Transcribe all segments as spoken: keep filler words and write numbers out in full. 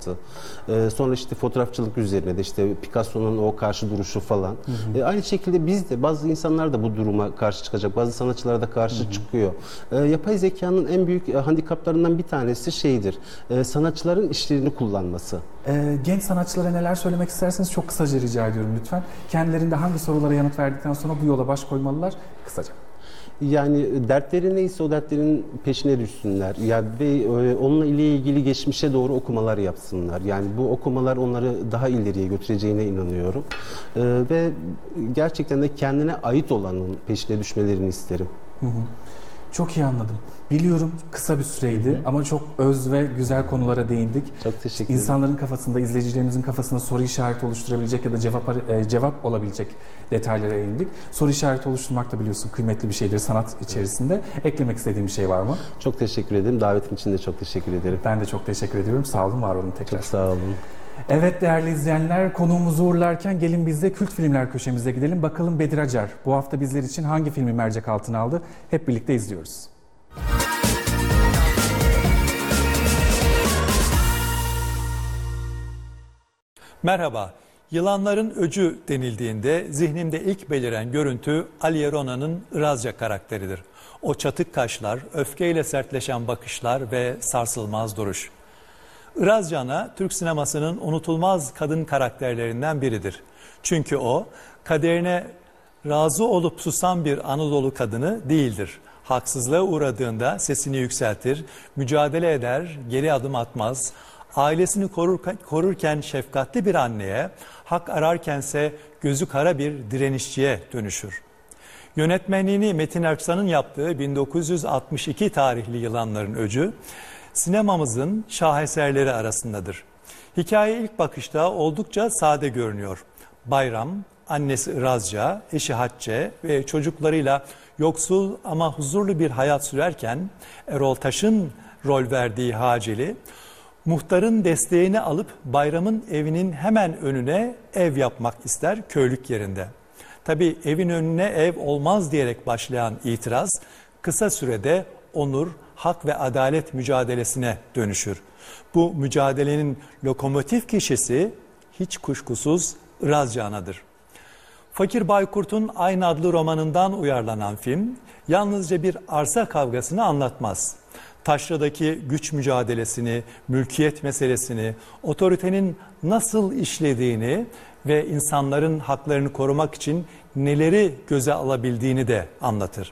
sanatı. E, sonra işte fotoğrafçılık üzerine de işte Picasso'nun o karşı duruşu falan. Hı hı. E, aynı şekilde biz de bazı insanlar da bu duruma karşı çıkacak. Bazı sanatçılar da karşı hı hı. çıkıyor. E, yapay zekanın en büyük e, handikaplarından bir tanesi şeydir. E, sanatçıların işlerini kullanması. E, genç sanatçılara neler söylemek isterseniz çok kısaca rica ediyorum lütfen. Kendilerinde hangi sorulara yanıt verdikten sonra bu yola baş koymalılar? Kısaca. Yani dertleri neyse o dertlerin peşine düşsünler. Ya ve onunla ile ilgili geçmişe doğru okumalar yapsınlar. Yani bu okumalar onları daha ileriye götüreceğine inanıyorum. Ee, ve gerçekten de kendine ait olanın peşine düşmelerini isterim. Hı hı. Çok iyi anladım. Biliyorum kısa bir süreydi, hı hı, ama çok öz ve güzel konulara değindik. Çok teşekkür ederim. İnsanların kafasında, izleyicilerimizin kafasında soru işareti oluşturabilecek ya da cevap e, cevap olabilecek detaylara eğildik. Soru işareti oluşturmak da biliyorsun kıymetli bir şeydir sanat içerisinde. Eklemek istediğim bir şey var mı? Çok teşekkür ederim. Davetin için de çok teşekkür ederim. Ben de çok teşekkür ediyorum. Sağ olun, var olun tekrar. Çok sağ olun. Evet değerli izleyenler, konuğumuzu uğurlarken gelin biz de kült filmler köşemize gidelim. Bakalım Bedir Acar bu hafta bizler için hangi filmi mercek altına aldı? Hep birlikte izliyoruz. Merhaba. Yılanların Öcü denildiğinde zihnimde ilk beliren görüntü Aliye Rona'nın Irazca karakteridir. O çatık kaşlar, öfkeyle sertleşen bakışlar ve sarsılmaz duruş. Irazca Ana, Türk sinemasının unutulmaz kadın karakterlerinden biridir. Çünkü o, kaderine razı olup susan bir Anadolu kadını değildir. Haksızlığa uğradığında sesini yükseltir, mücadele eder, geri adım atmaz. Ailesini korurken, korurken şefkatli bir anneye, hak ararkense gözü kara bir direnişçiye dönüşür. Yönetmenliğini Metin Erksan'ın yaptığı bin dokuz yüz altmış iki tarihli Yılanların Öcü, sinemamızın şaheserleri arasındadır. Hikaye ilk bakışta oldukça sade görünüyor. Bayram, annesi Irazca, eşi Hatice ve çocuklarıyla yoksul ama huzurlu bir hayat sürerken Erol Taş'ın rol verdiği Haceli, muhtarın desteğini alıp Bayram'ın evinin hemen önüne ev yapmak ister köylük yerinde. Tabii evin önüne ev olmaz diyerek başlayan itiraz kısa sürede onur, hak ve adalet mücadelesine dönüşür. Bu mücadelenin lokomotif kişisi hiç kuşkusuz Irazca Ana'dır. Fakir Baykurt'un aynı adlı romanından uyarlanan film yalnızca bir arsa kavgasını anlatmaz. Taşra'daki güç mücadelesini, mülkiyet meselesini, otoritenin nasıl işlediğini ve insanların haklarını korumak için neleri göze alabildiğini de anlatır.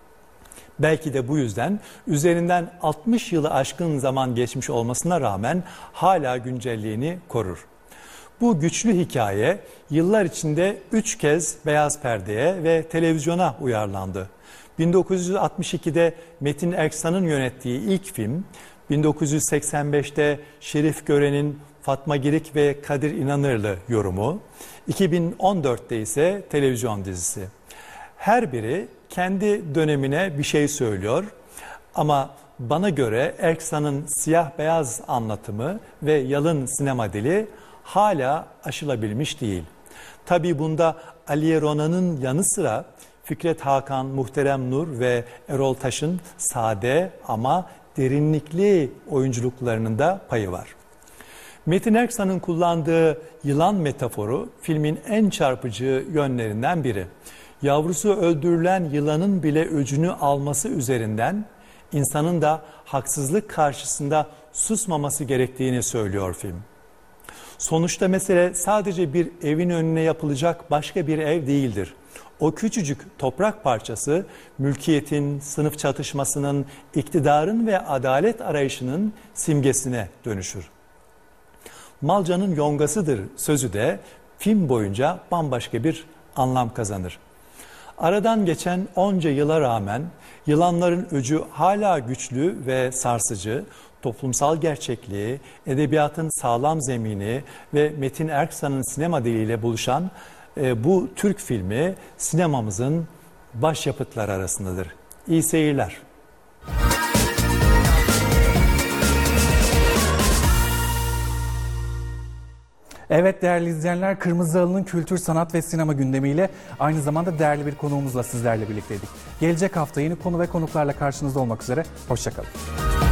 Belki de bu yüzden üzerinden altmış yılı aşkın zaman geçmiş olmasına rağmen hala güncelliğini korur. Bu güçlü hikaye yıllar içinde üç kez beyaz perdeye ve televizyona uyarlandı. bin dokuz yüz altmış ikide Metin Erksan'ın yönettiği ilk film, bin dokuz yüz seksen beşte Şerif Gören'in Fatma Girik ve Kadir İnanırlı yorumu, iki bin on dörtte ise televizyon dizisi. Her biri kendi dönemine bir şey söylüyor ama bana göre Erksan'ın siyah beyaz anlatımı ve yalın sinema dili hala aşılabilmiş değil. Tabii bunda Aliye Rona'nın yanı sıra Fikret Hakan, Muhterem Nur ve Erol Taş'ın sade ama derinlikli oyunculuklarının da payı var. Metin Erksan'ın kullandığı yılan metaforu filmin en çarpıcı yönlerinden biri. Yavrusu öldürülen yılanın bile öcünü alması üzerinden insanın da haksızlık karşısında susmaması gerektiğini söylüyor film. Sonuçta mesele sadece bir evin önüne yapılacak başka bir ev değildir. O küçücük toprak parçası mülkiyetin, sınıf çatışmasının, iktidarın ve adalet arayışının simgesine dönüşür. Malcanın yongasıdır sözü de film boyunca bambaşka bir anlam kazanır. Aradan geçen onca yıla rağmen Yılanların Öcü hala güçlü ve sarsıcı, toplumsal gerçekliği, edebiyatın sağlam zemini ve Metin Erksan'ın sinema diliyle buluşan e, bu Türk filmi sinemamızın başyapıtları arasındadır. İyi seyirler. Evet değerli izleyenler, Kırmızı Halı'nın kültür, sanat ve sinema gündemiyle aynı zamanda değerli bir konuğumuzla sizlerle birlikteydik. Gelecek hafta yeni konu ve konuklarla karşınızda olmak üzere. Hoşça kalın.